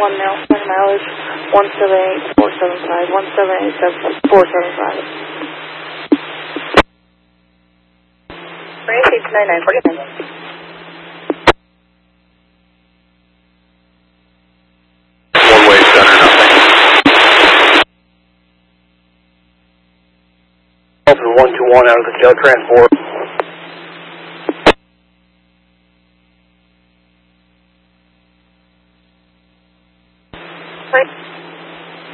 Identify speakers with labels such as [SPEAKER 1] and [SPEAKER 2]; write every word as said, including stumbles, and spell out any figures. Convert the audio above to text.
[SPEAKER 1] one mile, one mileage, one seven eight four seven five, one seven eight four seven five. Three eight nine nine forty nine.
[SPEAKER 2] One way center, nothing.
[SPEAKER 3] one two one out of the tail transport.